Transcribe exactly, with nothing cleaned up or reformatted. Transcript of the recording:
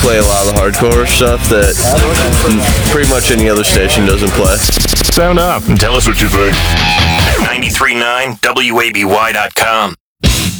play a lot of the hardcore stuff that pretty much any other station doesn't play. Sound up and tell us what you think. ninety-three point nine W A B Y dot com.